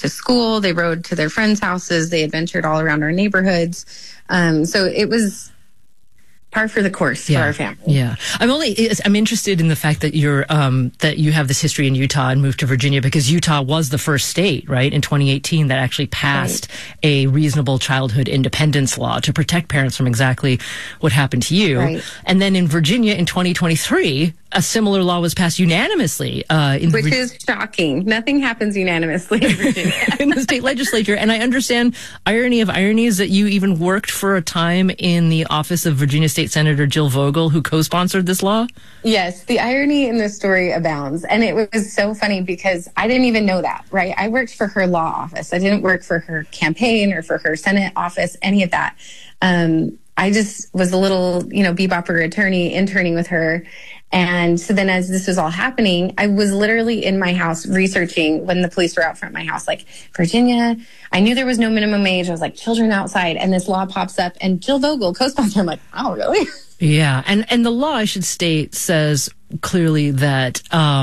to school. They rode to their friends' houses. They adventured all around our neighborhoods. So it was par for the course for our family. Yeah. I'm interested in the fact that that you have this history in Utah and moved to Virginia, because Utah was the first state, right, in 2018 that actually passed a reasonable childhood independence law to protect parents from exactly what happened to you. Right. And then in Virginia in 2023, a similar law was passed unanimously. Which is shocking. Nothing happens unanimously in Virginia. in the state legislature. And I understand, irony of ironies, that you even worked for a time in the office of Virginia State Senator Jill Vogel, who co-sponsored this law. Yes, the irony in this story abounds. And it was so funny because I didn't even know that, right? I worked for her law office. I didn't work for her campaign or for her Senate office, any of that. I just was a little, bebopper attorney interning with her. And so then as this was all happening, I was literally in my house researching when the police were out front of my house, like, Virginia, I knew there was no minimum age. I was like, children outside. And this law pops up and Jill Vogel, co-sponsor. I'm like, oh, really? Yeah. And the law, I should state, says clearly that,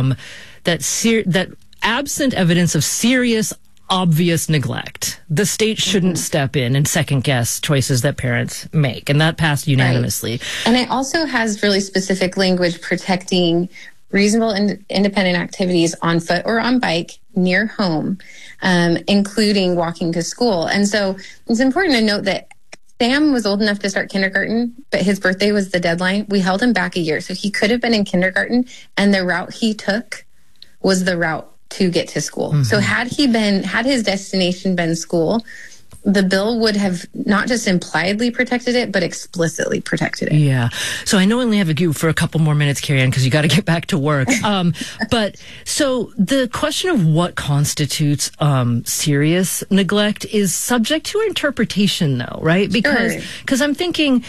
that absent evidence of serious, obvious neglect, the state shouldn't step in and second guess choices that parents make. And that passed unanimously. Right. And it also has really specific language protecting reasonable and independent activities on foot or on bike near home, including walking to school. And so it's important to note that Sam was old enough to start kindergarten, but his birthday was the deadline. We held him back a year. So he could have been in kindergarten, and the route he took was the route to get to school. Mm-hmm. So had his destination been school, the bill would have not just impliedly protected it, but explicitly protected it. Yeah. So I know I only have you for a couple more minutes, Carrie-Ann, because you got to get back to work. But so the question of what constitutes serious neglect is subject to interpretation, though, right? Because I'm thinking,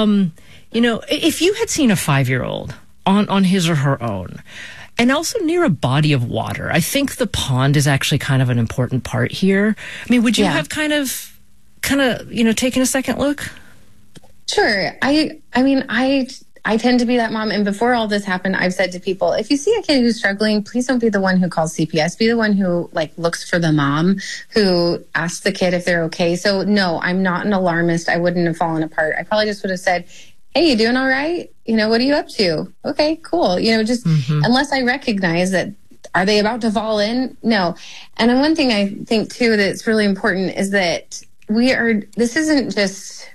if you had seen a 5-year-old on his or her own, and also near a body of water, I think the pond is actually kind of an important part here. I mean, would you have kind of, taken a second look? Sure. I tend to be that mom. And before all this happened, I've said to people, if you see a kid who's struggling, please don't be the one who calls CPS. Be the one who looks for the mom, who asks the kid if they're okay. So no, I'm not an alarmist. I wouldn't have fallen apart. I probably just would have said, hey, you doing all right? What are you up to? Okay, cool. Unless I recognize that, are they about to fall in? No. And then one thing I think too that's really important is that this isn't just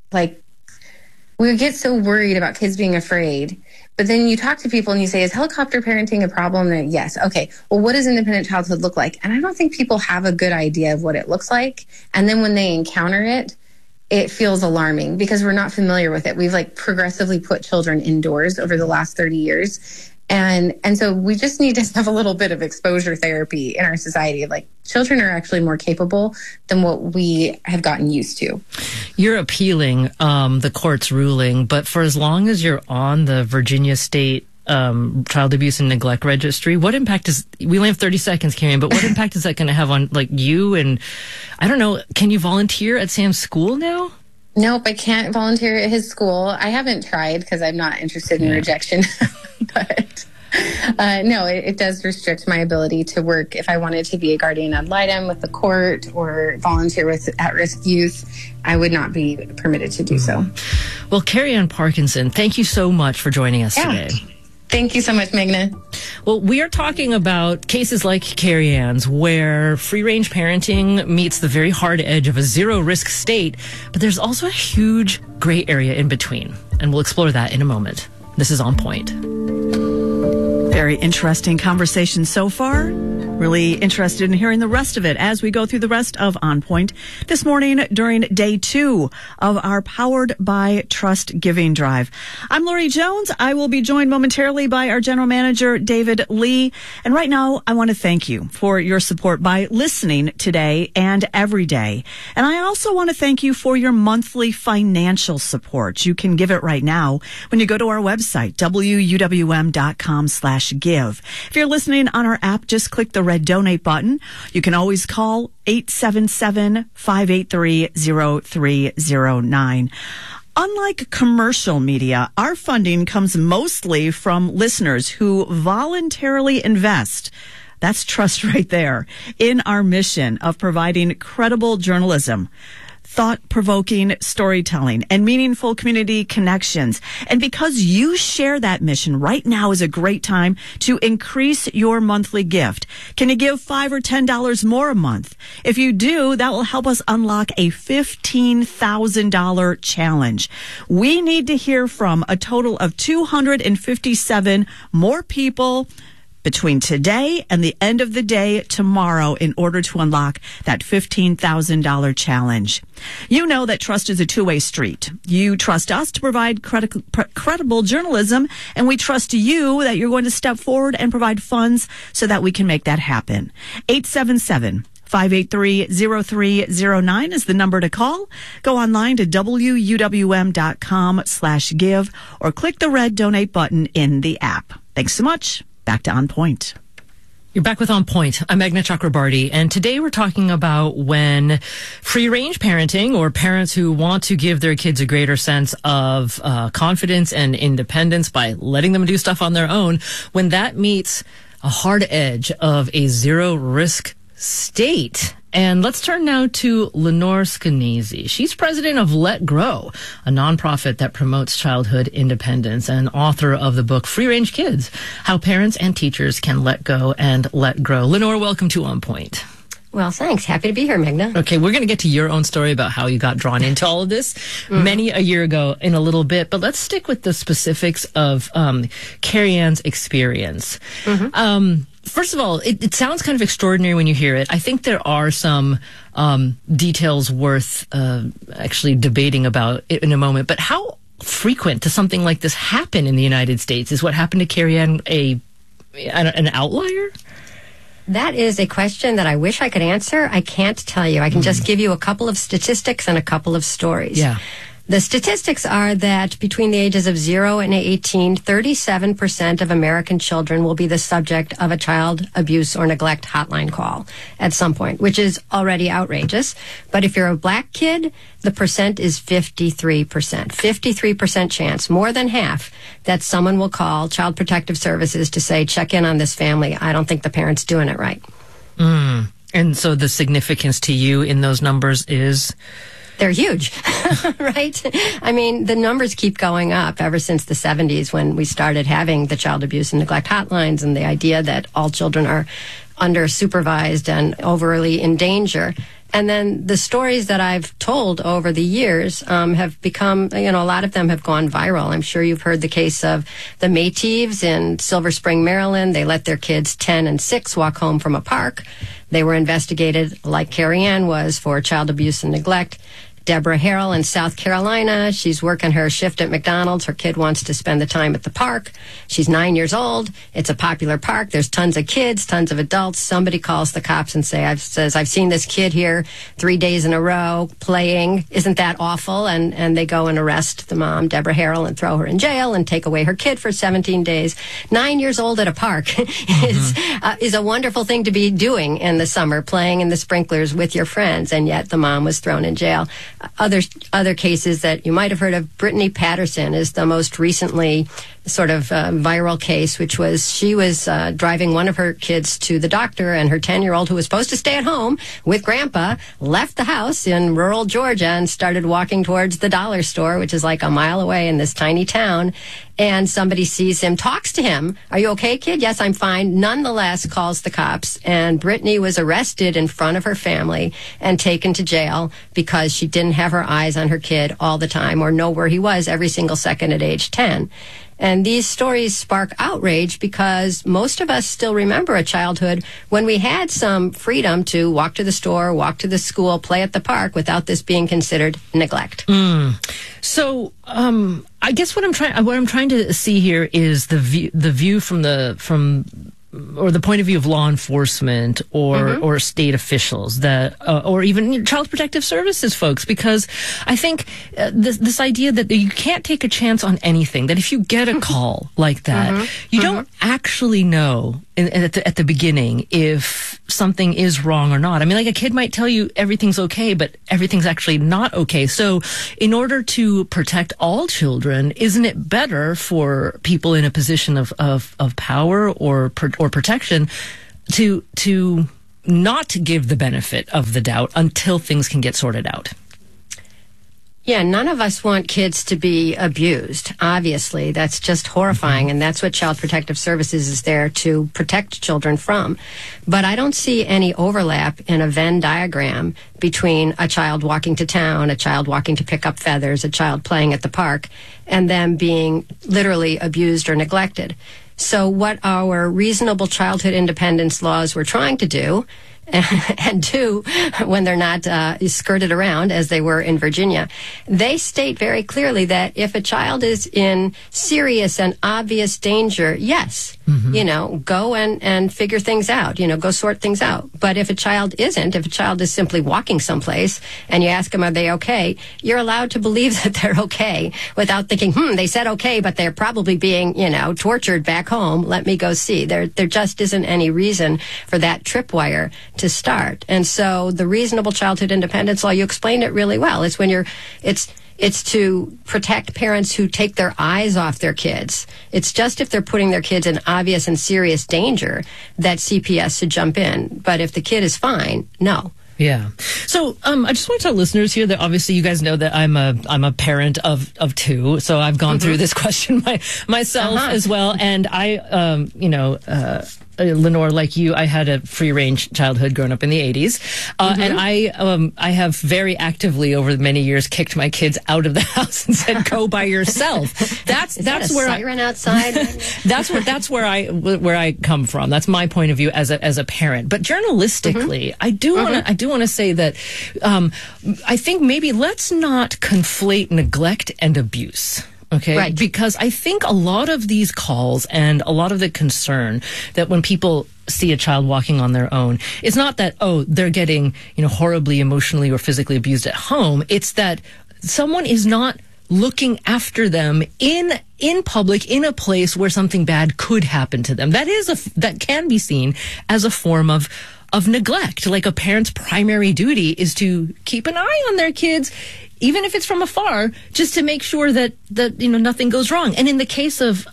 we get so worried about kids being afraid, but then you talk to people and you say, is helicopter parenting a problem? And yes. Okay. Well, what does independent childhood look like? And I don't think people have a good idea of what it looks like. And then when they encounter it, it feels alarming because we're not familiar with it. We've progressively put children indoors over the last 30 years. And so we just need to have a little bit of exposure therapy in our society. Children are actually more capable than what we have gotten used to. You're appealing the court's ruling, but for as long as you're on the Virginia State child abuse and neglect registry, what impact we only have 30 seconds, Carrie-Ann, but what impact is that going to have on you? And I don't know, can you volunteer at Sam's school now? Nope, I can't volunteer at his school. I haven't tried because I'm not interested in rejection, but no, it does restrict my ability to work. If I wanted to be a guardian ad litem with the court or volunteer with at-risk youth, I would not be permitted to do so. Well, Carrie-Ann Parkinson, thank you so much for joining us today. Thank you so much, Meghna. Well, we are talking about cases like Carrie-Ann's, where free-range parenting meets the very hard edge of a zero-risk state, but there's also a huge gray area in between, and we'll explore that in a moment. This is On Point. Very interesting conversation so far. Really interested in hearing the rest of it as we go through the rest of On Point this morning during day 2 of our Powered by Trust Giving Drive. I'm Lori Jones. I will be joined momentarily by our general manager, David Lee. And right now, I want to thank you for your support by listening today and every day. And I also want to thank you for your monthly financial support. You can give it right now when you go to our website, wuwm.com/give. If you're listening on our app, just click the red donate button. You can always call 877-583-0309. Unlike commercial media, our funding comes mostly from listeners who voluntarily invest That's trust right there in our mission of providing credible journalism, thought-provoking storytelling, and meaningful community connections. And because you share that mission, right now is a great time to increase your monthly gift. Can you give $5 or $10 more a month? If you do, that will help us unlock a $15,000 challenge. We need to hear from a total of 257 more people between today and the end of the day tomorrow in order to unlock that $15,000 challenge. You know that trust is a two-way street. You trust us to provide credible journalism, and we trust you that you're going to step forward and provide funds so that we can make that happen. 877-583-0309 is the number to call. Go online to wuwm.com/give or click the red donate button in the app. Thanks so much. Back to On Point. You're back with On Point. I'm Meghna Chakrabarty, and today we're talking about when free-range parenting, or parents who want to give their kids a greater sense of confidence and independence by letting them do stuff on their own, when that meets a hard edge of a zero-risk state. And let's turn now to Lenore Skenazy. She's president of Let Grow, a nonprofit that promotes childhood independence, and author of the book Free Range Kids, How Parents and Teachers Can Let Go and Let Grow. Lenore, welcome to On Point. Well, thanks. Happy to be here, Meghna. Okay, we're going to get to your own story about how you got drawn into all of this many a year ago in a little bit, but let's stick with the specifics of Carrie Ann's experience. First of all, it sounds kind of extraordinary when you hear it. I think there are some details worth actually debating about in a moment. But how frequent does something like this happen in the United States? Is what happened to Carrie Ann an outlier? That is a question that I wish I could answer. I can't tell you. I can just give you a couple of statistics and a couple of stories. Yeah. The statistics are that between the ages of 0 and 18, 37% of American children will be the subject of a child abuse or neglect hotline call at some point, which is already outrageous. But if you're a black kid, the percent is 53%. 53% chance, more than half, that someone will call Child Protective Services to say, check in on this family. I don't think the parent's doing it right. And so the significance to you in those numbers is? They're huge, right? I mean, the numbers keep going up ever since the 70s when we started having the child abuse and neglect hotlines and the idea that all children are under supervised and overly in danger. And then the stories that I've told over the years have become, a lot of them have gone viral. I'm sure you've heard the case of the Mayteves in Silver Spring, Maryland. They let their kids 10 and 6 walk home from a park. They were investigated, like Carrie Ann was, for child abuse and neglect. Deborah Harrell in South Carolina, she's working her shift at McDonald's. Her kid wants to spend the time at the park. She's 9 years old. It's a popular park. There's tons of kids, tons of adults. Somebody calls the cops and says, I've seen this kid here 3 days in a row playing. Isn't that awful? And they go and arrest the mom, Deborah Harrell, and throw her in jail and take away her kid for 17 days. 9 years old at a park is a wonderful thing to be doing in the summer, playing in the sprinklers with your friends, and yet the mom was thrown in jail. Other cases that you might have heard of, Brittany Patterson is the most recently sort of viral case, which was she was driving one of her kids to the doctor, and her 10-year-old, who was supposed to stay at home with grandpa, left the house in rural Georgia and started walking towards the dollar store, which is like a mile away in this tiny town. And somebody sees him, talks to him. Are you okay, kid? Yes, I'm fine. Nonetheless, calls the cops. And Brittany was arrested in front of her family and taken to jail because she didn't have her eyes on her kid all the time or know where he was every single second at age 10. And these stories spark outrage because most of us still remember a childhood when we had some freedom to walk to the store, walk to the school, play at the park without this being considered neglect. So, I guess what I'm trying to see here is the view from the point of view of law enforcement or state officials or even Child Protective Services folks, because I think this idea that you can't take a chance on anything, that if you get a call like that, you don't actually know at the beginning if something is wrong or not. I mean, like a kid might tell you everything's okay, but everything's actually not okay. So in order to protect all children, isn't it better for people in a position of power or protection to not give the benefit of the doubt until things can get sorted out. Yeah, none of us want kids to be abused. Obviously, that's just horrifying, and that's what Child Protective Services is there to protect children from. But I don't see any overlap in a Venn diagram between a child walking to town, a child walking to pick up feathers, a child playing at the park, and them being literally abused or neglected. So what our reasonable childhood independence laws were trying to do, and do when they're not skirted around as they were in Virginia, they state very clearly that if a child is in serious and obvious danger, yes, go and figure things out, go sort things out. But if a child isn't, if a child is simply walking someplace and you ask them, are they okay? You're allowed to believe that they're okay without thinking, they said okay, but they're probably being, tortured back home. Let me go see. There just isn't any reason for that tripwire to start. And so the reasonable childhood independence law, you explained it really well. It's when it's to protect parents who take their eyes off their kids. It's just if they're putting their kids in obvious and serious danger that CPS should jump in. But if the kid is fine, no. Yeah. So I just want to tell listeners here that obviously you guys know that I'm a parent of two, so I've gone through this question myself as well, and I Lenore, like you, I had a free-range childhood growing up in the 80s. And I have very actively over many years kicked my kids out of the house and said, go by yourself. That's where siren outside. that's where I come from. That's my point of view as a parent. But journalistically, I do want to say that I think maybe let's not conflate neglect and abuse. Okay. Right. Because I think a lot of these calls and a lot of the concern that when people see a child walking on their own, it's not that, they're getting, horribly emotionally or physically abused at home. It's that someone is not looking after them in public, in a place where something bad could happen to them. That can be seen as a form of neglect. Like a parent's primary duty is to keep an eye on their kids, even if it's from afar, just to make sure that nothing goes wrong. And in the case of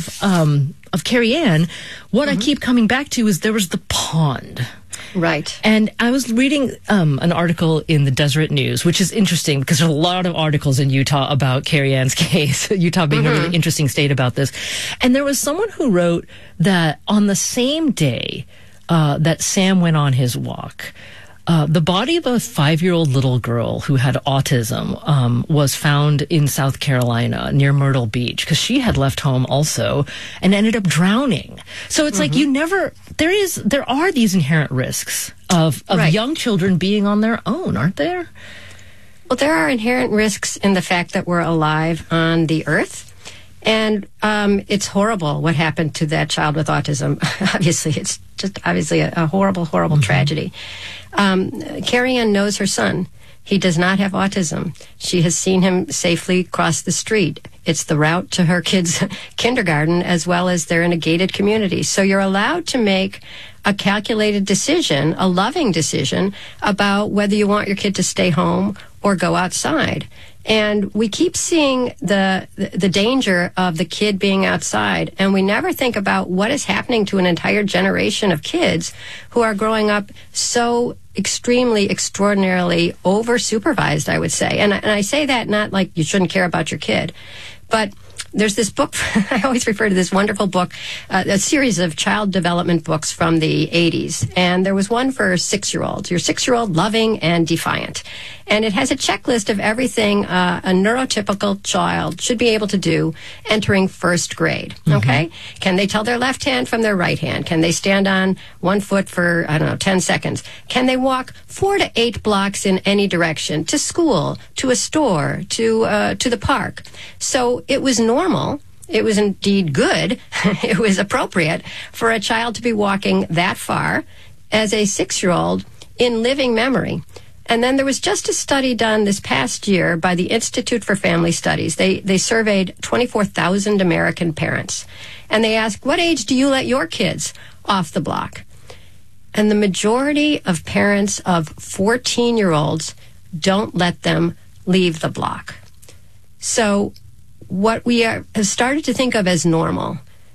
Carrie Ann, what I keep coming back to is there was the pond. Right. And I was reading an article in the Deseret News, which is interesting because there's a lot of articles in Utah about Carrie Ann's case, Utah being a really interesting state about this. And there was someone who wrote that on the same day that Sam went on his walk, the body of a 5-year-old little girl who had autism was found in South Carolina near Myrtle Beach because she had left home also and ended up drowning. So it's like there are these inherent risks of young children being on their own, aren't there? Well, there are inherent risks in the fact that we're alive on the earth. And it's horrible what happened to that child with autism. Obviously, it's just a horrible, horrible tragedy. Carrie Ann knows her son. He does not have autism. She has seen him safely cross the street. It's the route to her kids' kindergarten, as well as they're in a gated community. So you're allowed to make a calculated decision, a loving decision, about whether you want your kid to stay home or go outside. And we keep seeing the danger of the kid being outside, and we never think about what is happening to an entire generation of kids who are growing up so extremely, extraordinarily over-supervised, I would say. And I say that not like you shouldn't care about your kid, but there's this book, I always refer to this wonderful book, a series of child development books from the 80s. And there was one for 6-year-olds. Your 6-year-old, loving and defiant. And it has a checklist of everything a neurotypical child should be able to do entering first grade. Okay? Can they tell their left hand from their right hand? Can they stand on one foot for, 10 seconds? Can they walk 4 to 8 blocks in any direction? To school, to a store, to the park. So it was normal. It was indeed good. It was appropriate for a child to be walking that far as a 6-year-old in living memory. And then there was just a study done this past year by the Institute for Family Studies. They surveyed 24,000 American parents. And they asked, what age do you let your kids off the block? And the majority of parents of 14-year-olds don't let them leave the block. So what we have started to think of as normal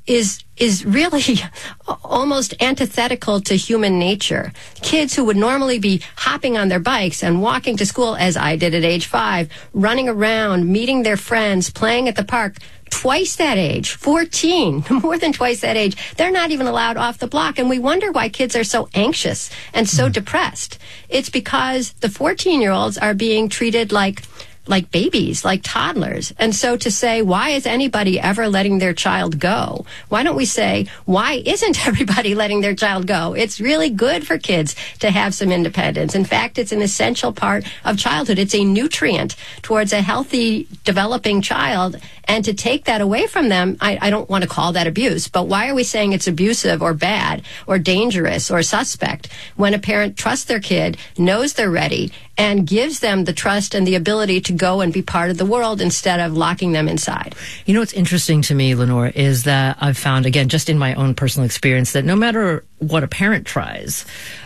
is really almost antithetical to human nature. Kids who would normally be hopping on their bikes and walking to school, as I did at age 5, running around, meeting their friends, playing at the park, twice that age, 14, more than twice that age, they're not even allowed off the block. And we wonder why kids are so anxious and so depressed. It's because the 14-year-olds are being treated like babies, like toddlers. And so to say, why is anybody ever letting their child go? Why don't we say, why isn't everybody letting their child go? It's really good for kids to have some independence. In fact, it's an essential part of childhood. It's a nutrient towards a healthy, developing child. And to take that away from them, I don't want to call that abuse, but why are we saying it's abusive or bad or dangerous or suspect when a parent trusts their kid, knows they're ready, and gives them the trust and the ability to go and be part of the world instead of locking them inside? You know what's interesting to me, Lenore, is that I've found, again, just in my own personal experience, that no matter what a parent tries,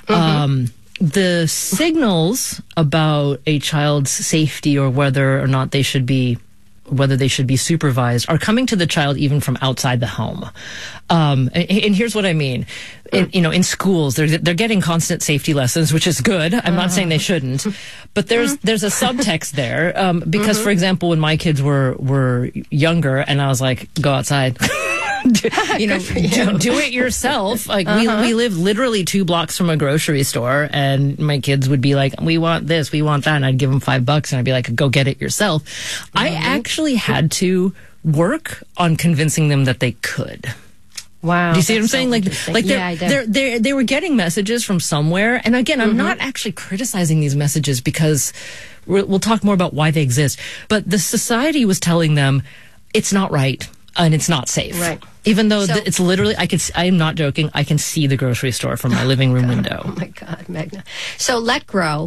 the signals about a child's safety or whether or not they should be supervised are coming to the child even from outside the home. And here's what I mean. In schools, they're getting constant safety lessons, which is good. I'm not saying they shouldn't, but there's a subtext there. Because, for example, when my kids were younger and I was like, go outside. Do it yourself. Like we live literally 2 blocks from a grocery store, and my kids would be like, we want this, we want that, and I'd give them $5 and I'd be like, go get it yourself. I actually had to work on convincing them that they could. Wow. Do you see what I'm saying? Yeah, they were getting messages from somewhere. And again, I'm not actually criticizing these messages because we'll talk more about why they exist. But the society was telling them it's not right and it's not safe. Right. Even though it's literally, I am not joking, I can see the grocery store from my living room window. Oh my God, Magna. So Let Grow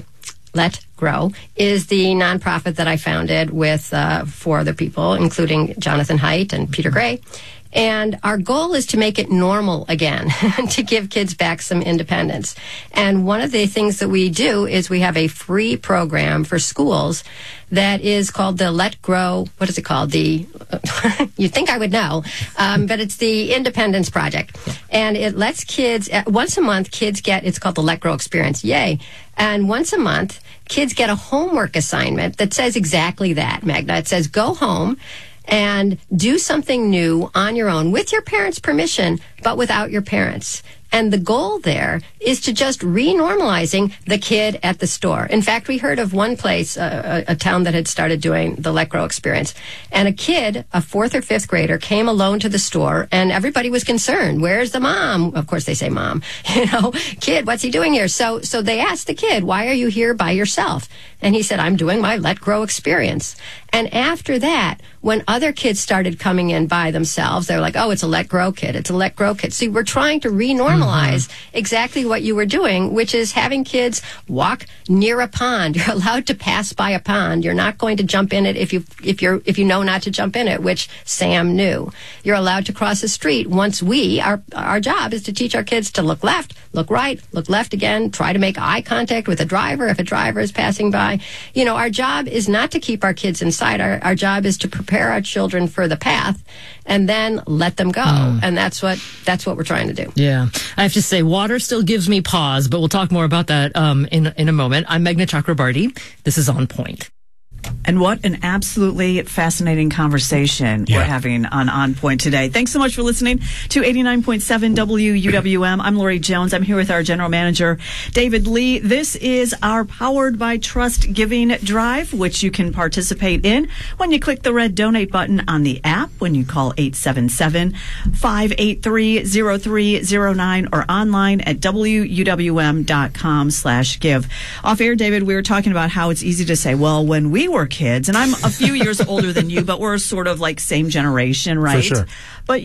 is the nonprofit that I founded with 4 other people, including Jonathan Haidt and Peter Gray. And our goal is to make it normal again, to give kids back some independence. And one of the things that we do is we have a free program for schools that is called the Let Grow, what is it called? You'd think I would know, but it's the Independence Project. And it lets kids, once a month, kids get, it's called the Let Grow Experience. Yay. And once a month, kids get a homework assignment that says exactly that, Magna. It says, go home and do something new on your own with your parents' permission, but without your parents. And the goal there is to just re-normalizing the kid at the store. In fact, we heard of one place, a town that had started doing the Let Grow experience. And a kid, a 4th or 5th grader, came alone to the store, and everybody was concerned. Where's the mom? Of course they say mom. Kid, what's he doing here? So they asked the kid, why are you here by yourself? And he said, I'm doing my Let Grow experience. And after that, when other kids started coming in by themselves, they were like, oh, it's a Let Grow kid. It's a Let Grow kid. See, we're trying to re-normalize exactly what you were doing, which is having kids walk near a pond. You're allowed to pass by a pond. You're not going to jump in it if you know not to jump in it, which Sam knew. You're allowed to cross the street. Once our job is to teach our kids to look left, look right, look left again, try to make eye contact with a driver if a driver is passing by. Our job is not to keep our kids inside. Our job is to prepare our children for the path and then let them go. And that's what we're trying to do. Yeah. I have to say, water still gives me pause, but we'll talk more about that in a moment. I'm Meghna Chakrabarty. This is On Point. And what an absolutely fascinating conversation we're having on Point today. Thanks so much for listening to 89.7 WUWM. I'm Lori Jones. I'm here with our general manager, David Lee. This is our Powered by Trust Giving Drive, which you can participate in when you click the red donate button on the app, when you call 877-583-0309 or online at WUWM.com/give. Off air, David, we were talking about how it's easy to say, well, when we were kids, and I'm a few years older than you, but we're sort of like same generation, right? For sure. But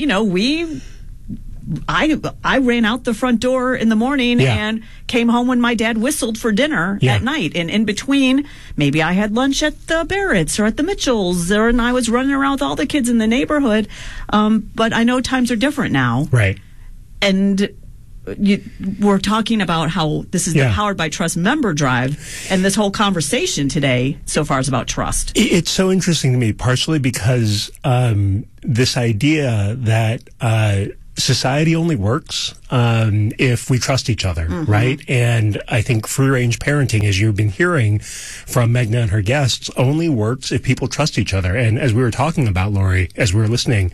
I ran out the front door in the morning and came home when my dad whistled for dinner at night. And in between, maybe I had lunch at the Barretts or at the Mitchells, and I was running around with all the kids in the neighborhood. But I know times are different now. Right. And we're talking about how this is the Powered by Trust member drive, and this whole conversation today so far is about trust. It's so interesting to me, partially because this idea that society only works if we trust each other, right? And I think free-range parenting, as you've been hearing from Meghna and her guests, only works if people trust each other. And as we were talking about, Lori, as we were listening,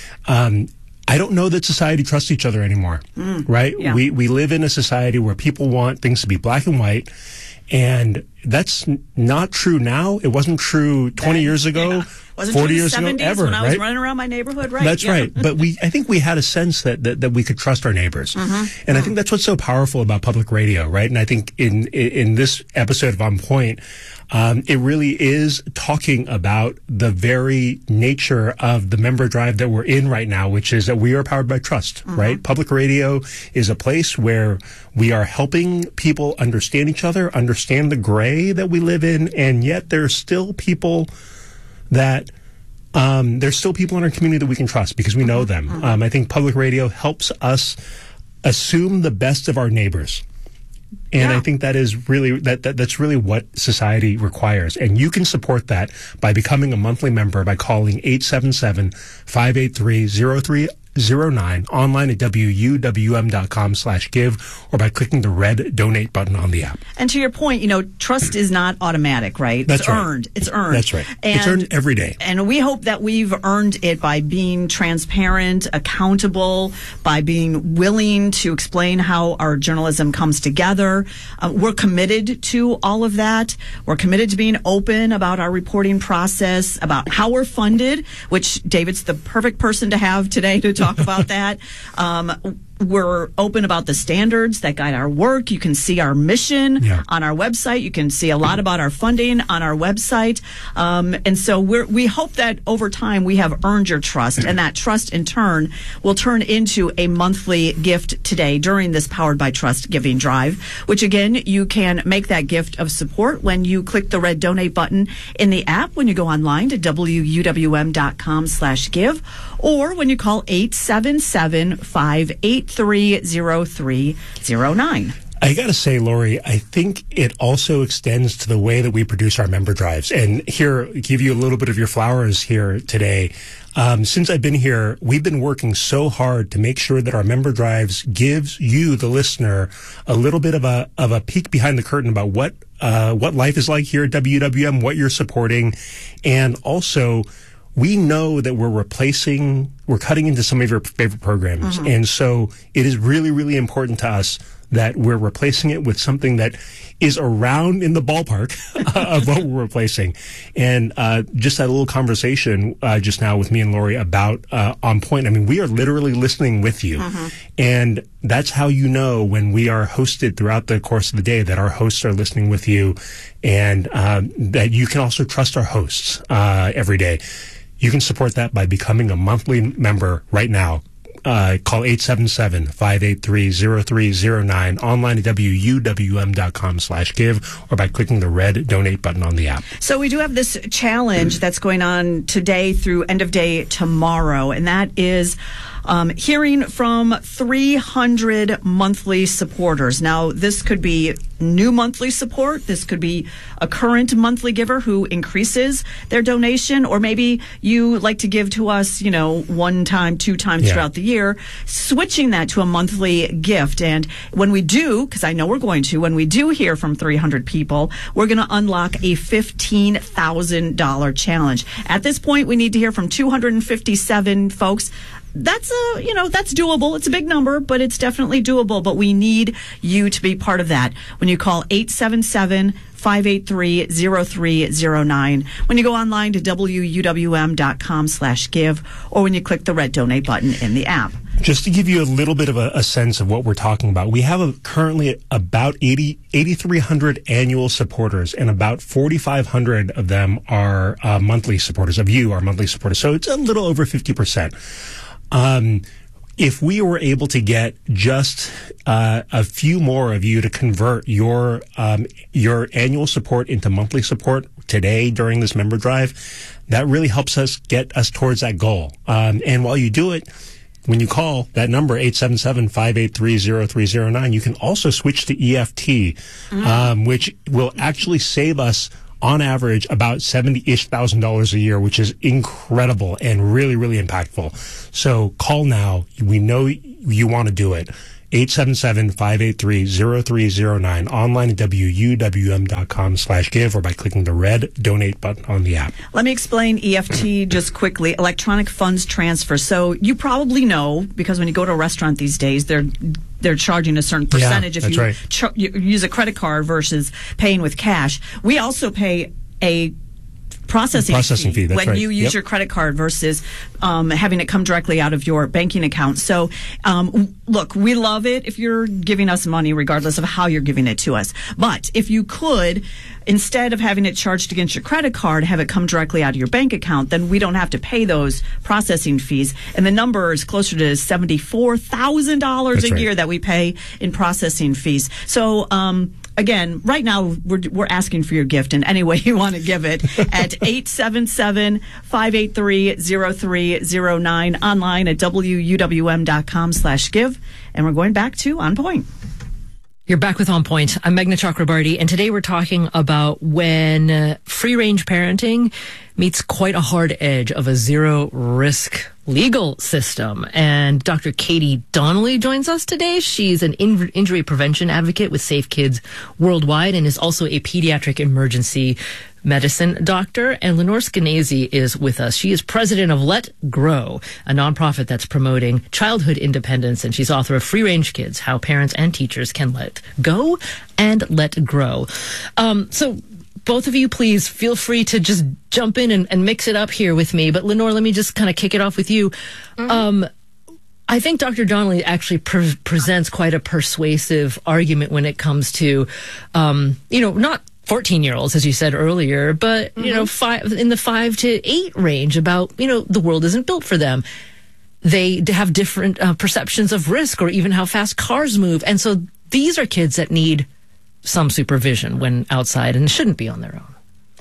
I don't know that society trusts each other anymore, right? Yeah. We live in a society where people want things to be black and white, and that's not true now. It wasn't true 20 years ago, 40 years ago, ever, when right? I was running around my neighborhood, right? That's right. But I think we had a sense that we could trust our neighbors. And I think that's what's so powerful about public radio, right? And I think in this episode of On Point, it really is talking about the very nature of the member drive that we're in right now, which is that we are powered by trust, right? Public radio is a place where we are helping people understand each other, understand the gray that we live in, and yet there's still people that there's still people in our community that we can trust because we know them. I think public radio helps us assume the best of our neighbors. And I think that is really that's really what society requires. And you can support that by becoming a monthly member by calling 877-583-0309 online at wuwm.com/give or by clicking the red donate button on the app. And to your point, trust is not automatic, right? That's it's right. earned. It's earned. That's right. It's earned every day. And we hope that we've earned it by being transparent, accountable, by being willing to explain how our journalism comes together. We're committed to all of that. We're committed to being open about our reporting process, about how we're funded, which David's the perfect person to have today to talk about that. We're open about the standards that guide our work. You can see our mission on our website. You can see a lot about our funding on our website. And so we hope that over time we have earned your trust, and that trust in turn will turn into a monthly gift today during this Powered by Trust giving drive, which again, you can make that gift of support when you click the red donate button in the app, when you go online to wuwm.com/give, or when you call 877-583-0309. I got to say, Lori, I think it also extends to the way that we produce our member drives. And here, give you a little bit of your flowers here today. Since I've been here, we've been working so hard to make sure that our member drives gives you, the listener, a little bit of a peek behind the curtain about what life is like here at WWM, what you're supporting, and also we know that we're cutting into some of your favorite programs. And so it is really, really important to us that we're replacing it with something that is around in the ballpark of what we're replacing. And just that little conversation just now with me and Lori about On Point, I mean, we are literally listening with you. And that's how you know when we are hosted throughout the course of the day that our hosts are listening with you, and that you can also trust our hosts every day. You can support that by becoming a monthly member right now. Call 877-583-0309 online at wuwm.com/give or by clicking the red donate button on the app. So we do have this challenge that's going on today through end of day tomorrow, and that is hearing from 300 monthly supporters. Now, this could be new monthly support. This could be a current monthly giver who increases their donation, or maybe you like to give to us, one time, two times throughout the year, switching that to a monthly gift. And when we do, because I know we're going to, when we do hear from 300 people, we're going to unlock a $15,000 challenge. At this point, we need to hear from 257 folks. That's that's doable. It's a big number, but it's definitely doable. But we need you to be part of that. When you call 877-583-0309, when you go online to wuwm.com/give, or when you click the red donate button in the app. Just to give you a little bit of a sense of what we're talking about, we have currently about 8,300 annual supporters, and about 4,500 of them are monthly supporters, of you are monthly supporters. So it's a little over 50%. If we were able to get just a few more of you to convert your annual support into monthly support today during this member drive, that really helps us get us towards that goal. And while you do it, when you call that number, 877-583-0309, you can also switch to EFT, which will actually save us on average about $70,000 a year, which is incredible and really, really impactful. So call now. We know you want to do it. 877-583-0309, online at wuwm.com/give or by clicking the red donate button on the app. Let me explain EFT just quickly. Electronic funds transfer. So you probably know, because when you go to a restaurant these days, they're charging a certain percentage if you use a credit card versus paying with cash. We also pay a processing fee when you use your credit card versus having it come directly out of your banking account. So, look, we love it if you're giving us money, regardless of how you're giving it to us. But if you could, instead of having it charged against your credit card, have it come directly out of your bank account, then we don't have to pay those processing fees. And the number is closer to $74,000 a year that we pay in processing fees. So, again, right now, we're asking for your gift in any way you want to give it at 877-583-0309, online at wuwm.com/give. And we're going back to On Point. You're back with On Point. I'm Meghna Chakrabarty, and today we're talking about when free-range parenting meets quite a hard edge of a zero-risk legal system. And Dr. Katie Donnelly joins us today. She's an injury prevention advocate with Safe Kids Worldwide and is also a pediatric emergency medicine doctor. And Lenore Skenazy is with us. She is president of Let Grow, a nonprofit that's promoting childhood independence. And she's author of Free Range Kids, How Parents and Teachers Can Let Go and Let Grow. So both of you, please feel free to just jump in and mix it up here with me. But Lenore, let me just kind of kick it off with you. I think Dr. Donnelly actually presents quite a persuasive argument when it comes to, not 14-year-olds, as you said earlier, but, in the 5 to 8 range about, the world isn't built for them. They have different perceptions of risk or even how fast cars move. And so these are kids that need some supervision when outside and shouldn't be on their own.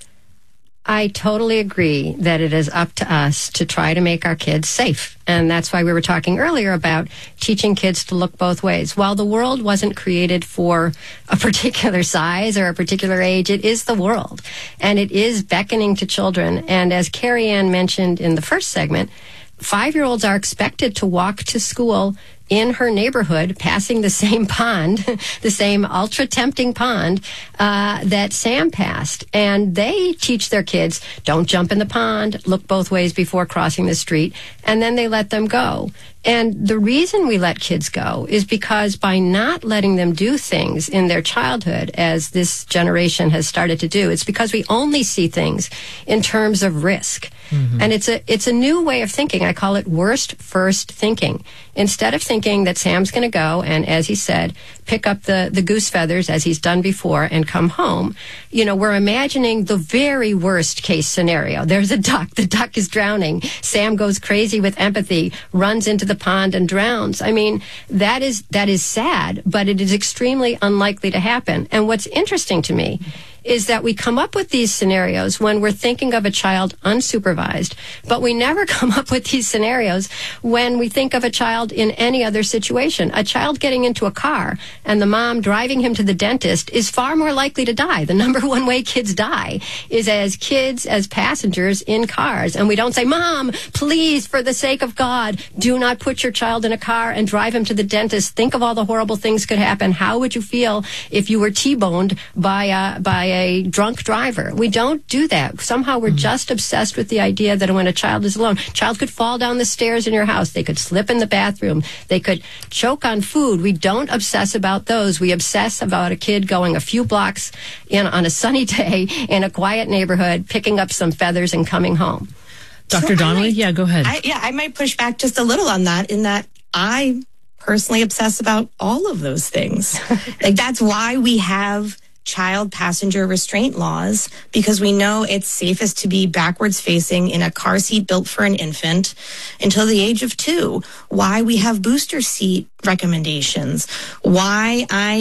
I totally agree that it is up to us to try to make our kids safe. And that's why we were talking earlier about teaching kids to look both ways. While the world wasn't created for a particular size or a particular age, it is the world. And it is beckoning to children. And as Carrie Ann mentioned in the first segment, 5-year-olds are expected to walk to school in her neighborhood, passing the same pond, the same ultra-tempting pond that Sam passed. And they teach their kids, don't jump in the pond, look both ways before crossing the street, and then they let them go. And the reason we let kids go is because by not letting them do things in their childhood, as this generation has started to do, it's because we only see things in terms of risk. Mm-hmm. And it's a new way of thinking. I call it worst first thinking. Instead of thinking that Sam's going to go and, as he said, pick up the goose feathers as he's done before and come home, we're imagining the very worst case scenario. There's a duck. The duck is drowning. Sam goes crazy with empathy, runs into the pond and drowns. I mean, that is sad, but it is extremely unlikely to happen. And what's interesting to me is that we come up with these scenarios when we're thinking of a child unsupervised, but we never come up with these scenarios when we think of a child in any other situation. A child getting into a car and the mom driving him to the dentist is far more likely to die. The number one way kids die is as passengers in cars. And we don't say, Mom, please, for the sake of God, do not put your child in a car and drive him to the dentist. Think of all the horrible things could happen. How would you feel if you were T-boned by a drunk driver? We don't do that. Somehow we're just obsessed with the idea that when a child is alone, child could fall down the stairs in your house. They could slip in the bathroom. They could choke on food. We don't obsess about those. We obsess about a kid going a few blocks on a sunny day in a quiet neighborhood, picking up some feathers and coming home. Dr. Donnelly? Go ahead. I might push back just a little on that, in that I personally obsess about all of those things. That's why we have child passenger restraint laws, because we know it's safest to be backwards facing in a car seat built for an infant until the age of 2. Why we have booster seat recommendations. Why I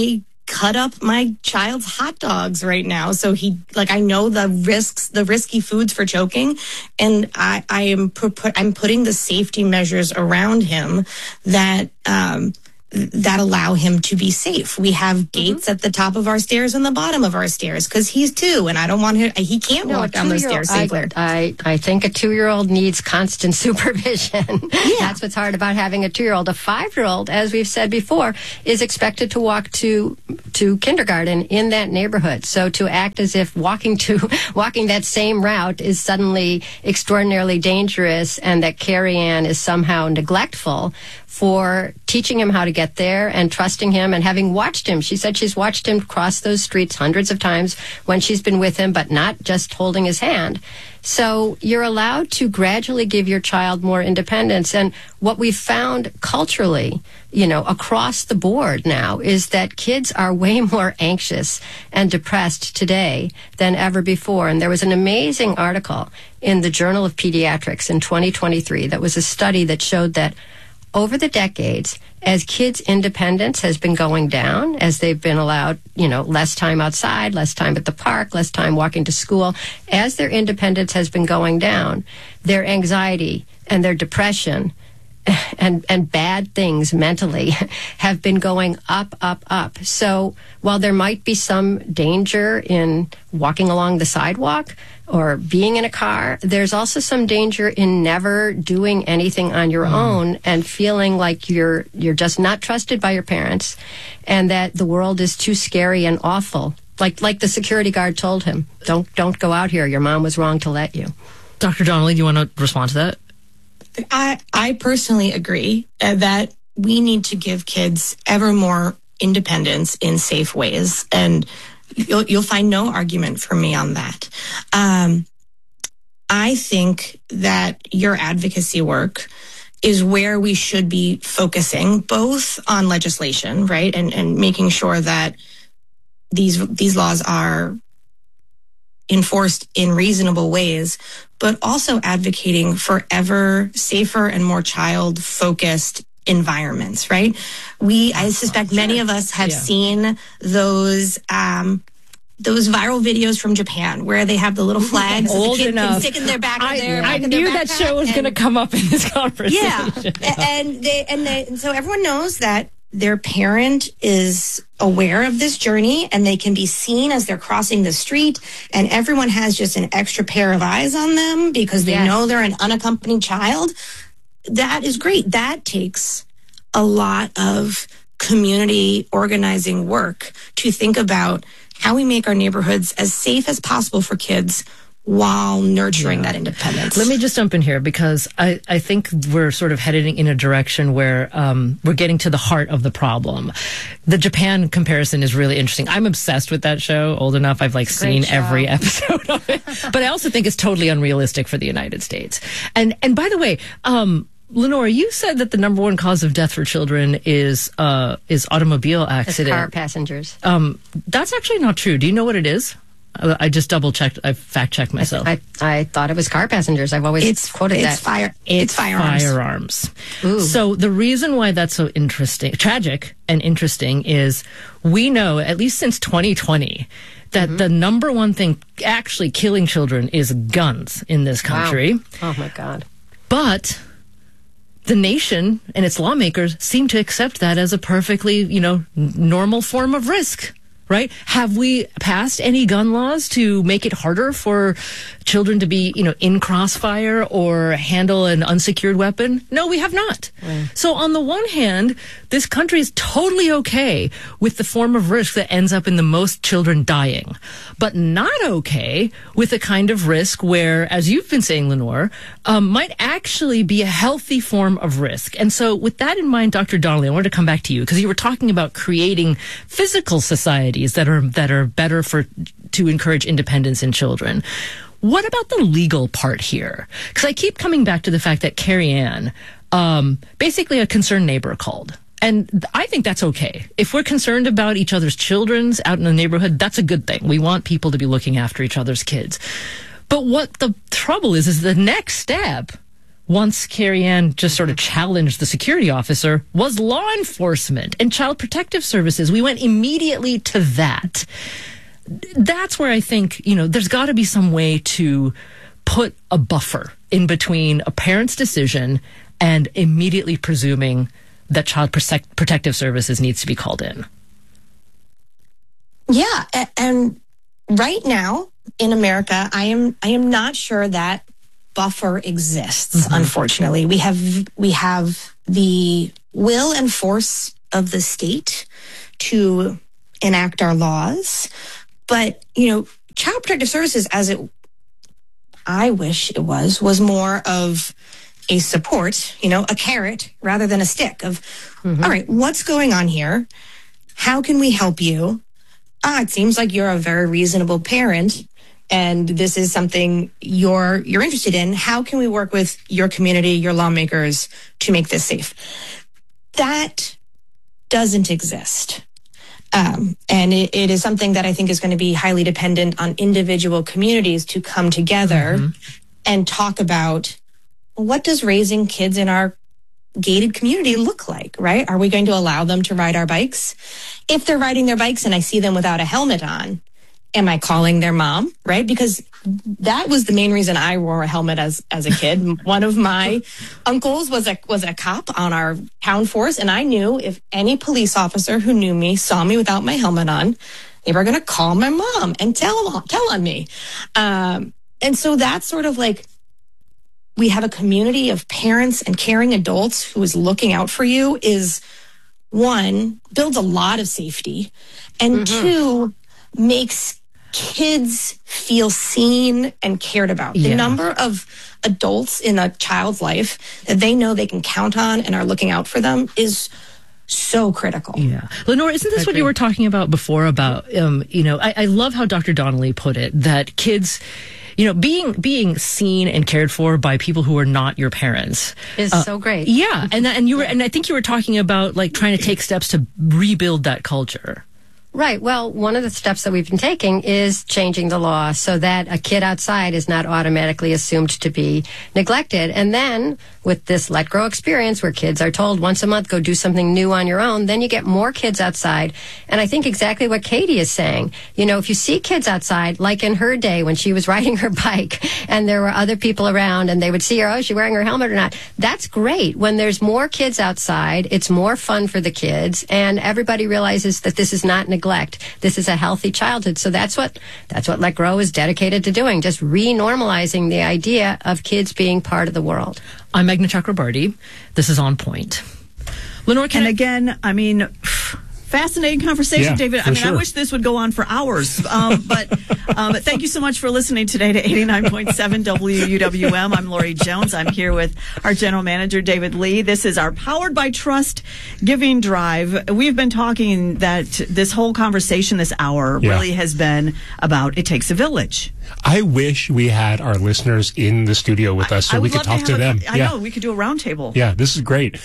cut up my child's hot dogs right now. So I know the risky foods for choking. And I'm putting the safety measures around him that allow him to be safe. We have gates at the top of our stairs and the bottom of our stairs because he's 2 and I don't want him, he can't walk down those stairs safely. I think a 2-year-old needs constant supervision. Yeah. That's what's hard about having a 2-year-old. A 5-year-old, as we've said before, is expected to walk to kindergarten in that neighborhood. So to act as if walking that same route is suddenly extraordinarily dangerous and that Carrie Ann is somehow neglectful for teaching him how to get there and trusting him and having watched him. She said she's watched him cross those streets hundreds of times when she's been with him, but not just holding his hand. So you're allowed to gradually give your child more independence. And what we've found culturally, across the board now is that kids are way more anxious and depressed today than ever before. And there was an amazing article in the Journal of Pediatrics in 2023 that was a study that showed that over the decades, as kids' independence has been going down, as they've been allowed, less time outside, less time at the park, less time walking to school, as their independence has been going down, their anxiety and their depression and bad things mentally have been going up, up, up. So while there might be some danger in walking along the sidewalk or being in a car, there's also some danger in never doing anything on your own and feeling like you're just not trusted by your parents and that the world is too scary and awful. Like the security guard told him, don't go out here. Your mom was wrong to let you. Dr. Donnelly, do you want to respond to that? I personally agree that we need to give kids ever more independence in safe ways, and you'll find no argument from me on that. I think that your advocacy work is where we should be focusing, both on legislation, right, and making sure that these laws are enforced in reasonable ways, but also advocating for ever safer and more child-focused environments, right? I suspect many of us have seen those viral videos from Japan where they have the little flags that the kids can stick in their back of their I knew that show was going to come up in this conversation. Yeah, and so everyone knows that their parent is aware of this journey and they can be seen as they're crossing the street, and everyone has just an extra pair of eyes on them because they know they're an unaccompanied child. That is great. That takes a lot of community organizing work to think about how we make our neighborhoods as safe as possible for kids while nurturing that independence. Let me just jump in here because I think we're sort of heading in a direction where we're getting to the heart of the problem. The Japan comparison is really interesting. I'm obsessed with that show. Old enough, I've seen every episode of it. But I also think it's totally unrealistic for the United States. And by the way, Lenore, you said that the number one cause of death for children is automobile accident. Car passengers. That's actually not true. Do you know what it is? I just double-checked. I fact-checked myself. I thought it was car passengers. I've always quoted that. It's firearms. Ooh. So the reason why that's so tragic and interesting is we know, at least since 2020, that the number one thing actually killing children is guns in this country. Wow. Oh, my God. But the nation and its lawmakers seem to accept that as a perfectly, normal form of risk. Right? Have we passed any gun laws to make it harder for children to be, in crossfire or handle an unsecured weapon? No, we have not. So on the one hand, this country is totally okay with the form of risk that ends up in the most children dying, but not okay with the kind of risk where, as you've been saying, Lenore, might actually be a healthy form of risk. And so with that in mind, Dr. Donnelly, I wanted to come back to you because you were talking about creating physical societies that are better to encourage independence in children. What about the legal part here? Because I keep coming back to the fact that Carrie Ann, basically a concerned neighbor called. And I think that's okay. If we're concerned about each other's children's out in the neighborhood, that's a good thing. We want people to be looking after each other's kids. But what the trouble is the next step once Carrie Ann just sort of challenged the security officer, was law enforcement and Child Protective Services. We went immediately to that. That's where I think, there's got to be some way to put a buffer in between a parent's decision and immediately presuming that Child Protective Services needs to be called in. Yeah, and right now in America, I am not sure that buffer exists. Unfortunately, we have the will and force of the state to enact our laws, but Child Protective Services, I wish it was more of a support, a carrot rather than a stick of, all right, what's going on here? How can we help you? It seems like you're a very reasonable parent and this is something you're interested in. How can we work with your community, your lawmakers to make this safe? That doesn't exist. And it is something that I think is going to be highly dependent on individual communities to come together and talk about, what does raising kids in our gated community look like, right? Are we going to allow them to ride our bikes? If they're riding their bikes and I see them without a helmet on, am I calling their mom, right? Because that was the main reason I wore a helmet as a kid. One of my uncles was a cop on our town force, and I knew if any police officer who knew me saw me without my helmet on, they were going to call my mom and tell on me. And so that's sort of like, we have a community of parents and caring adults who is looking out for you is, one, builds a lot of safety, and two, makes kids feel seen and cared about. The number of adults in a child's life that they know they can count on and are looking out for them is so critical. Yeah. Lenore, isn't this what you were talking about before about, I love how Dr. Donnelly put it, that kids, being seen and cared for by people who are not your parents is so great. Yeah. And I think you were talking about like trying to take steps to rebuild that culture. Right. Well, one of the steps that we've been taking is changing the law so that a kid outside is not automatically assumed to be neglected. And then with this Let Grow experience where kids are told once a month, go do something new on your own, then you get more kids outside. And I think exactly what Katie is saying, if you see kids outside, like in her day when she was riding her bike and there were other people around and they would see her, is she wearing her helmet or not? That's great. When there's more kids outside, it's more fun for the kids and everybody realizes that this is not neglect. This is a healthy childhood. So that's what Let Grow is dedicated to doing, just re-normalizing the idea of kids being part of the world. I'm Meghna Chakrabarty. This is On Point. Lenore, fascinating conversation, David. Sure. I wish this would go on for hours. But thank you so much for listening today to 89.7 WUWM. I'm Lori Jones. I'm here with our general manager, David Lee. This is our Powered by Trust Giving Drive. We've been talking that this whole conversation this hour really has been about it takes a village. I wish we had our listeners in the studio with us so we could talk to them. I know, we could do a roundtable. Yeah, this is great.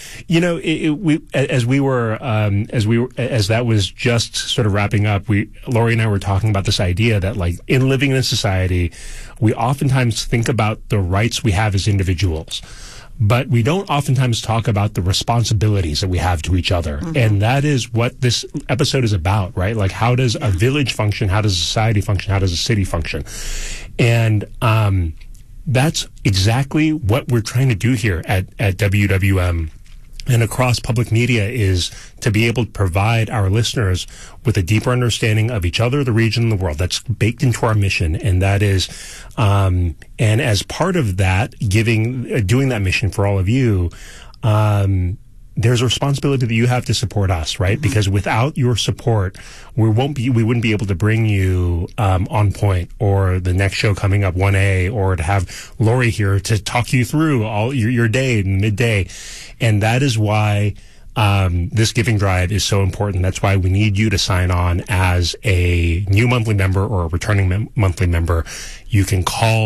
As that was just sort of wrapping up, Lori and I were talking about this idea that, like, in living in a society, we oftentimes think about the rights we have as individuals, but we don't oftentimes talk about the responsibilities that we have to each other. And that is what this episode is about, right? Like, how does a village function? How does a society function? How does a city function? And that's exactly what we're trying to do here at WWM and across public media, is to be able to provide our listeners with a deeper understanding of each other, the region, and the world. That's baked into our mission, and that is, and as part of that, doing that mission for all of you, there's a responsibility that you have to support us, right? Because without your support, we wouldn't be able to bring you On Point or the next show coming up, 1A, or to have Lori here to talk you through all your day and midday. And that is why this giving drive is so important. That's why we need you to sign on as a new monthly member or a returning monthly member. You can call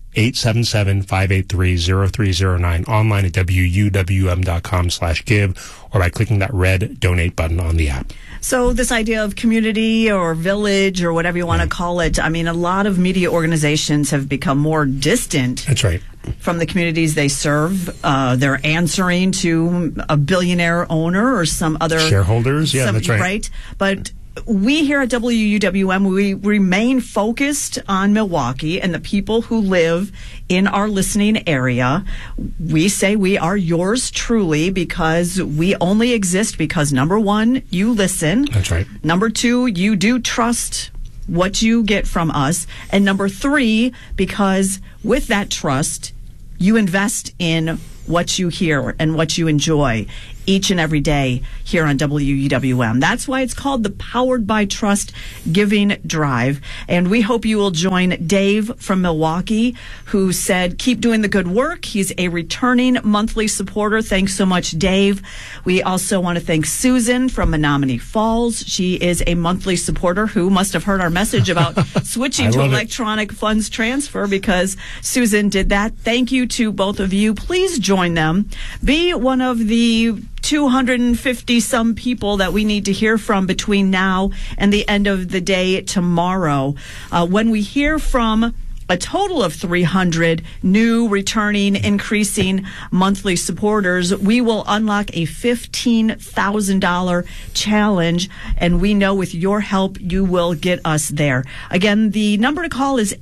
877-583-0309, online at wuwm.com/give, or by clicking that red donate button on the app. So this idea of community or village or whatever you want to call it, I mean, a lot of media organizations have become more distant. That's right. From the communities they serve. They're answering to a billionaire owner or some other shareholders. Yeah, that's right. Right. But we here at WUWM, we remain focused on Milwaukee and the people who live in our listening area. We say we are yours truly because we only exist because, number one, you listen. That's right. Number two, you do trust what you get from us. And number three, because with that trust, you invest in what you hear and what you enjoy each and every day here on WUWM. That's why it's called the Powered by Trust Giving Drive. And we hope you will join Dave from Milwaukee, who said, keep doing the good work. He's a returning monthly supporter. Thanks so much, Dave. We also want to thank Susan from Menominee Falls. She is a monthly supporter who must have heard our message about switching to electronic funds transfer, because Susan did that. Thank you to both of you. Please join them. Be one of the 250 some people that we need to hear from between now and the end of the day tomorrow. When we hear from a total of 300 new, returning, increasing monthly supporters, we will unlock a $15,000 challenge, and we know with your help you will get us there. Again, the number to call is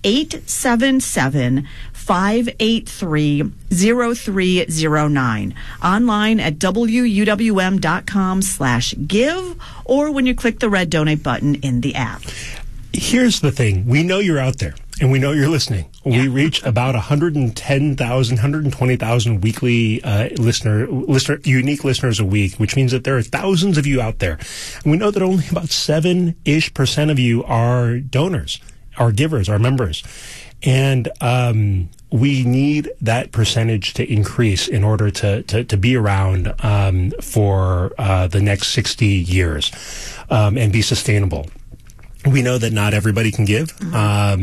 877-583-0309. Online at wuwm.com/give, or when you click the red donate button in the app. Here's the thing. We know you're out there, and we know you're listening. Yeah. We reach about 110,000, 120,000 weekly unique listeners a week, which means that there are thousands of you out there. And we know that only about 7-ish% of you are donors, are givers, are members. And we need that percentage to increase in order to be around for the next 60 years and be sustainable. We know that not everybody can give, but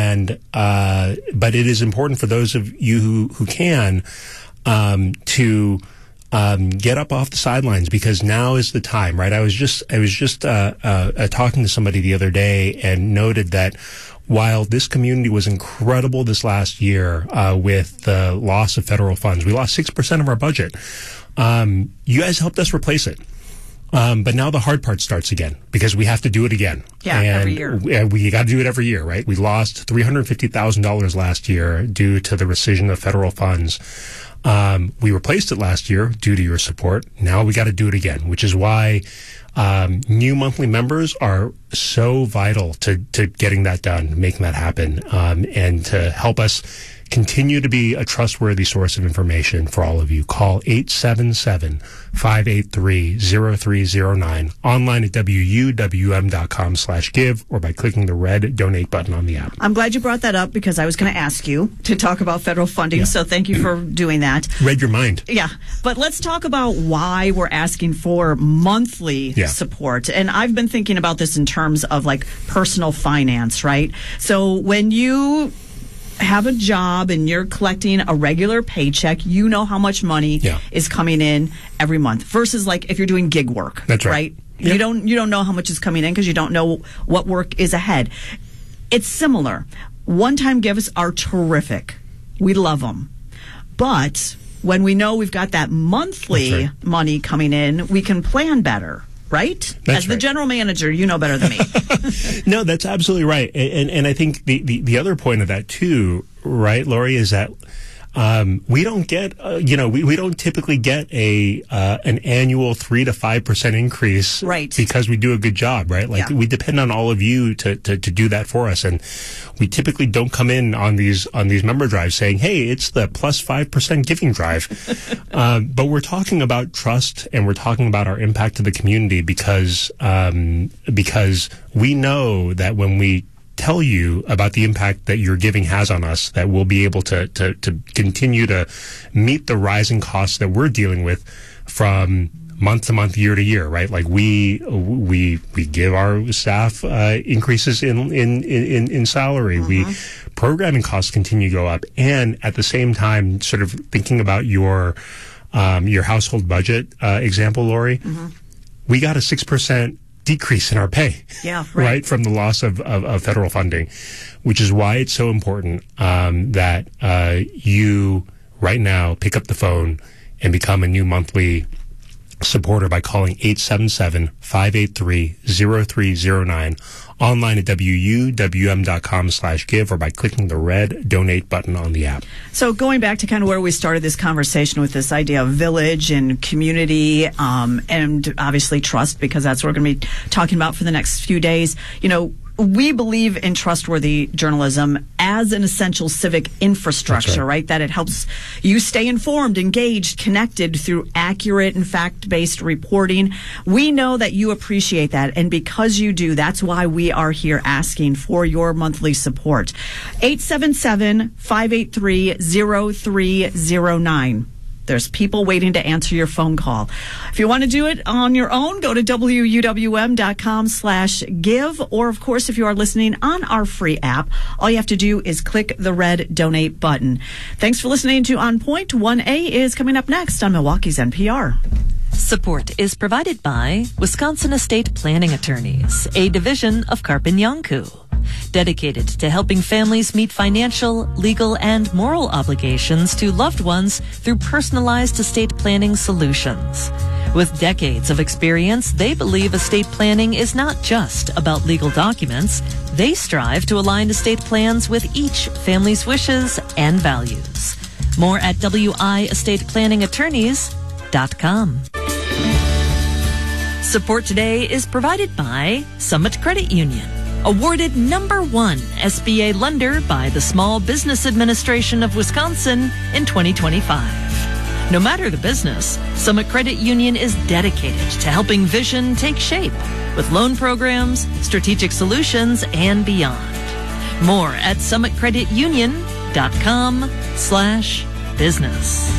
it is important for those of you who can to get up off the sidelines, because now is the time, right? I was just talking to somebody the other day and noted that while this community was incredible this last year with the loss of federal funds, we lost 6% of our budget. You guys helped us replace it. But now the hard part starts again, because we have to do it again. Yeah, and every year. We got to do it every year, right? We lost $350,000 last year due to the rescission of federal funds. We replaced it last year due to your support. Now we got to do it again, which is why new monthly members are so vital to getting that done, making that happen, and to help us continue to be a trustworthy source of information for all of you. Call 877-583-0309, online at wuwm.com/give, or by clicking the red donate button on the app. I'm glad you brought that up, because I was going to ask you to talk about federal funding, so thank you for doing that. Read your mind. Yeah, but let's talk about why we're asking for monthly support. And I've been thinking about this in terms of like personal finance, right? So when you have a job and you're collecting a regular paycheck, you know how much money is coming in every month, versus like if you're doing gig work. That's right. Yep. You don't know how much is coming in because you don't know what work is ahead. It's similar. One-time gifts are terrific. We love them. But when we know we've got that monthly money coming in, we can plan better. Right? As the general manager, you know better than me. No, that's absolutely right. And I think the other point of that too, right, Lori, is that we don't get, we don't typically get an annual 3 to 5% increase, right? Because we do a good job, right? Like we depend on all of you to do that for us, and we typically don't come in on these member drives saying, "Hey, it's the plus 5% giving drive," but we're talking about trust, and we're talking about our impact to the community, because we know that when we tell you about the impact that your giving has on us, that we'll be able to continue to meet the rising costs that we're dealing with from month to month, year to year, right? Like we give our staff increases in salary. We programming costs continue to go up, and at the same time, sort of thinking about your household budget example, Lori, we got a 6% decrease in our pay, right, from the loss of federal funding, which is why it's so important that you right now pick up the phone and become a new monthly supporter by calling 877-583-0309, online at wuwm.com/give, or by clicking the red donate button on the app. So going back to kind of where we started this conversation with this idea of village and community, and obviously trust, because that's what we're going to be talking about for the next few days. You know, we believe in trustworthy journalism as an essential civic infrastructure, right? That it helps you stay informed, engaged, connected through accurate and fact-based reporting. We know that you appreciate that, and because you do, that's why we are here asking for your monthly support. 877-583-0309. There's people waiting to answer your phone call. If you want to do it on your own, go to wuwm.com/give. Or, of course, if you are listening on our free app, all you have to do is click the red donate button. Thanks for listening to On Point. 1A is coming up next on Milwaukee's NPR. Support is provided by Wisconsin Estate Planning Attorneys, a division of Karpin Yonku, dedicated to helping families meet financial, legal, and moral obligations to loved ones through personalized estate planning solutions. With decades of experience, they believe estate planning is not just about legal documents. They strive to align estate plans with each family's wishes and values. More at wiestateplanningattorneys.com. Support today is provided by Summit Credit Union, awarded #1 SBA lender by the Small Business Administration of Wisconsin in 2025. No matter the business, Summit Credit Union is dedicated to helping vision take shape with loan programs, strategic solutions, and beyond. More at summitcreditunion.com/business.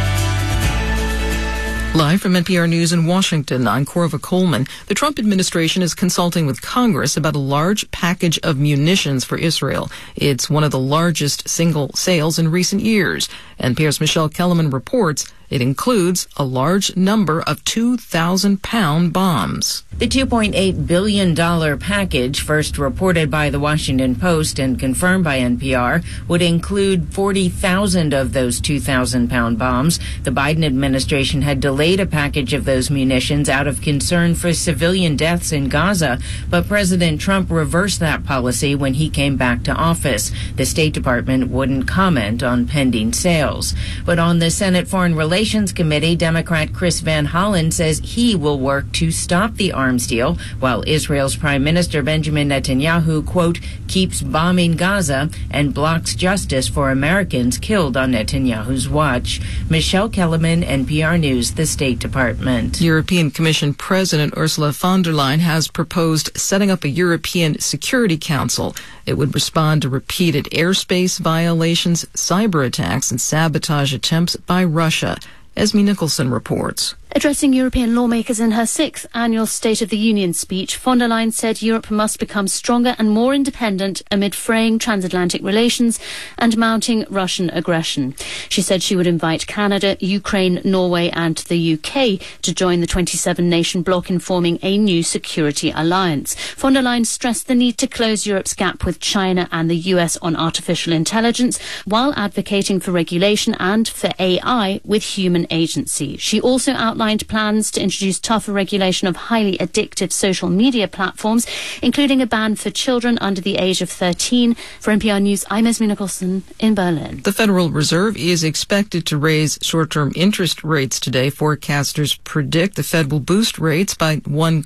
Live from NPR News in Washington, I'm Corva Coleman. The Trump administration is consulting with Congress about a large package of munitions for Israel. It's one of the largest single sales in recent years. NPR's Michelle Kellerman reports it includes a large number of 2,000-pound bombs. The $2.8 billion package, first reported by the Washington Post and confirmed by NPR, would include 40,000 of those 2,000-pound bombs. The Biden administration had delayed a package of those munitions out of concern for civilian deaths in Gaza, but President Trump reversed that policy when he came back to office. The State Department wouldn't comment on pending sales. But on the Senate Foreign Relations Committee, Democrat Chris Van Hollen says he will work to stop the arms deal, while Israel's Prime Minister Benjamin Netanyahu, quote, keeps bombing Gaza and blocks justice for Americans killed on Netanyahu's watch. Michelle Kellerman, NPR News, the State Department. European Commission President Ursula von der Leyen has proposed setting up a European Security Council. It would respond to repeated airspace violations, cyber attacks, and sabotage attempts by Russia. Esme Nicholson reports. Addressing European lawmakers in her 6th annual State of the Union speech, von der Leyen said Europe must become stronger and more independent amid fraying transatlantic relations and mounting Russian aggression. She said she would invite Canada, Ukraine, Norway and the UK to join the 27-nation bloc in forming a new security alliance. Von der Leyen stressed the need to close Europe's gap with China and the US on artificial intelligence, while advocating for regulation and for AI with human agency. She also outlined plans to introduce tougher regulation of highly addictive social media platforms, including a ban for children under the age of 13. For NPR News, I'm Esme Nicholson in Berlin. The Federal Reserve is expected to raise short-term interest rates today. Forecasters predict the Fed will boost rates by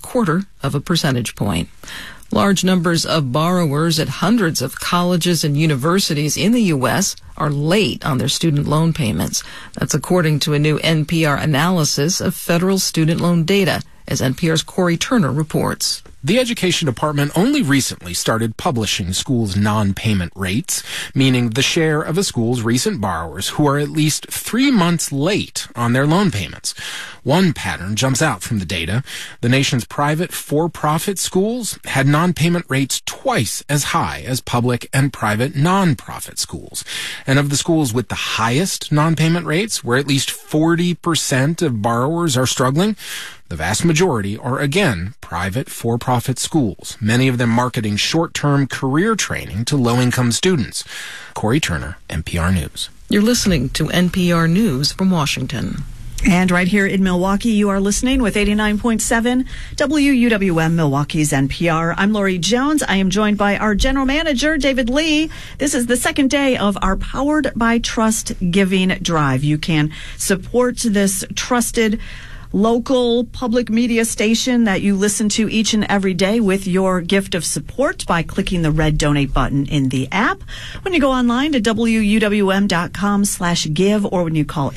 0.25 percentage point. Large numbers of borrowers at hundreds of colleges and universities in the U.S. are late on their student loan payments. That's according to a new NPR analysis of federal student loan data, as NPR's Corey Turner reports. The Education Department only recently started publishing schools' non-payment rates, meaning the share of a school's recent borrowers who are at least 3 months late on their loan payments. One pattern jumps out from the data. The nation's private for-profit schools had non-payment rates twice as high as public and private non-profit schools. And of the schools with the highest non-payment rates, where at least 40% of borrowers are struggling, the vast majority are, again, private for-profit schools, many of them marketing short-term career training to low-income students. Corey Turner, NPR News. You're listening to NPR News from Washington. And right here in Milwaukee, you are listening with 89.7 WUWM, Milwaukee's NPR. I'm Lori Jones. I am joined by our general manager, David Lee. This is the second day of our Powered by Trust Giving Drive. You can support this trusted local public media station that you listen to each and every day with your gift of support by clicking the red donate button in the app. When you go online to WUWM.com/give, or when you call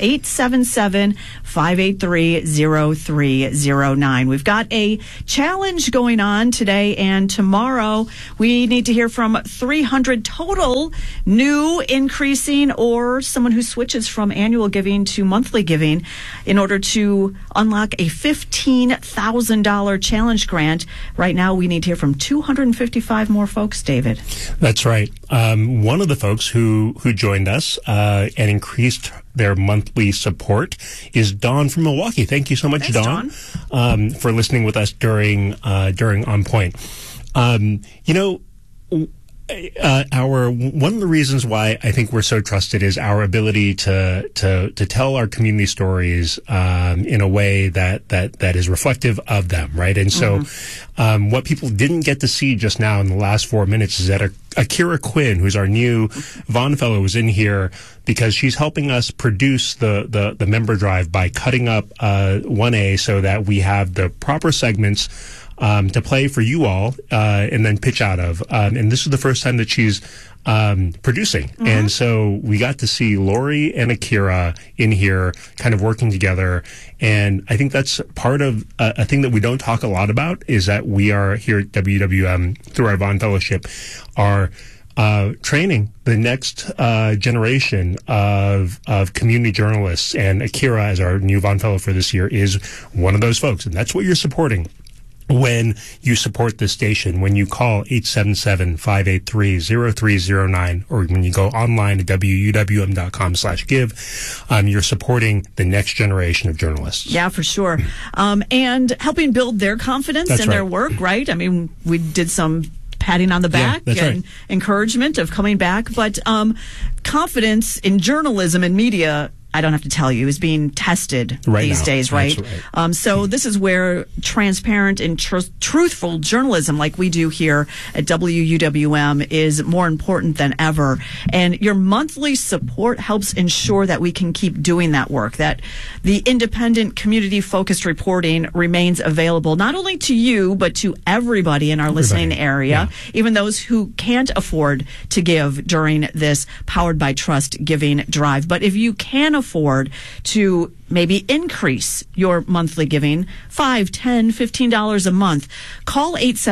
877-583-0309. We've got a challenge going on today and tomorrow. We need to hear from 300 total new, increasing, or someone who switches from annual giving to monthly giving in order to unlock a $15,000 challenge grant. Right now, we need to hear from 255 more folks, David. That's right. One of the folks who joined us and increased their monthly support is Dawn from Milwaukee. Thank you so much, Dawn, for listening with us during On Point. One of the reasons why I think we're so trusted is our ability to tell our community stories in a way that is reflective of them, right? And so, what people didn't get to see just now in the last 4 minutes is that Akira Quinn, who's our new Vaughn Fellow, was in here because she's helping us produce the member drive by cutting up 1A so that we have the proper segments to play for you all, and then pitch out of. And this is the first time that she's producing. And so we got to see Lori and Akira in here kind of working together. And I think that's part of a thing that we don't talk a lot about, is that we are here at WWM, through our Vaughn Fellowship, are training the next generation of community journalists. And Akira, as our new Vaughn Fellow for this year, is one of those folks. And that's what you're supporting when you support this station, when you call 877-583-0309, or when you go online to WUWM.com/give, you're supporting the next generation of journalists. Yeah, for sure. And helping build their confidence in their work, right? I mean, we did some patting on the back and encouragement of coming back, but confidence in journalism and media, I don't have to tell you, is being tested these days, right? So this is where transparent and truthful journalism, like we do here at WUWM, is more important than ever. And your monthly support helps ensure that we can keep doing that work, that the independent, community-focused reporting remains available not only to you, but to everybody in our listening area, even those who can't afford to give during this Powered by Trust Giving Drive. But if you can afford to maybe increase your monthly giving, $5, $10, $15 a month, call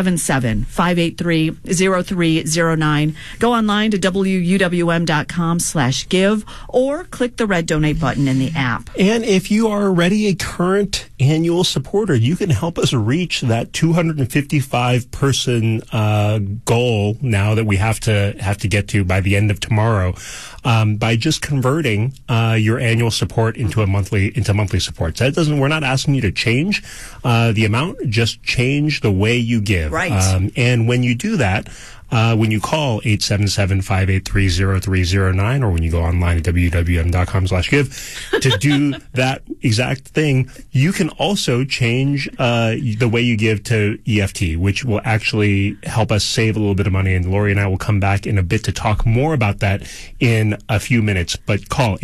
877-583-0309. Go online to WUWM.com/give, or click the red donate button in the app. And if you are already a current annual supporter, you can help us reach that 255 person goal now that we have to get to by the end of tomorrow, by just converting your annual support into monthly support. So we're not asking you to change the amount, just change the way you give. Right. And when you do that, when you call 877-583-0309, or when you go online at WUWM.com/give to do that exact thing, you can also change the way you give to EFT, which will actually help us save a little bit of money. And Lori and I will come back in a bit to talk more about that in a few minutes. But call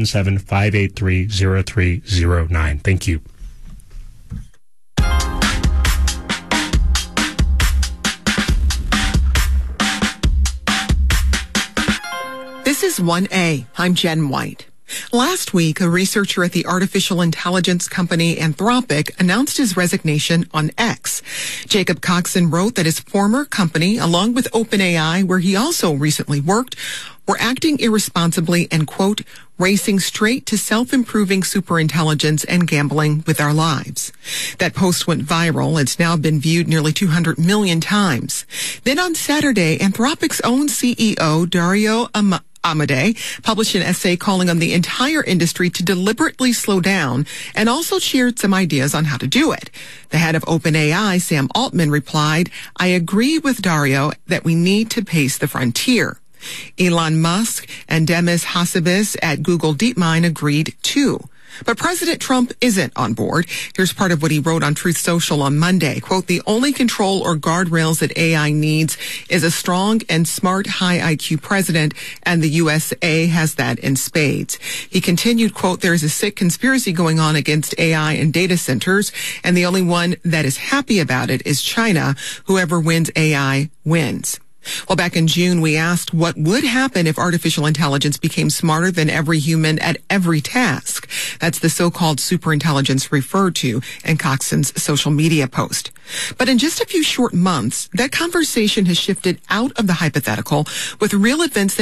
877-583-0309. Thank you. This is 1A. I'm Jen White. Last week, a researcher at the artificial intelligence company Anthropic announced his resignation on X. Jacob Coxon wrote that his former company, along with OpenAI, where he also recently worked, were acting irresponsibly and, quote, racing straight to self-improving superintelligence and gambling with our lives. That post went viral. It's now been viewed nearly 200 million times. Then on Saturday, Anthropic's own CEO, Dario Amodei, published an essay calling on the entire industry to deliberately slow down and also shared some ideas on how to do it. The head of OpenAI, Sam Altman, replied, I agree with Dario that we need to pace the frontier. Elon Musk and Demis Hassabis at Google DeepMind agreed too. But President Trump isn't on board. Here's part of what he wrote on Truth Social on Monday. Quote, the only control or guardrails that AI needs is a strong and smart high IQ president, and the USA has that in spades. He continued, quote, there is a sick conspiracy going on against AI and data centers, and the only one that is happy about it is China. Whoever wins AI wins. Well, back in June, we asked what would happen if artificial intelligence became smarter than every human at every task. That's the so-called superintelligence referred to in Coxon's social media post. But in just a few short months, that conversation has shifted out of the hypothetical with real events that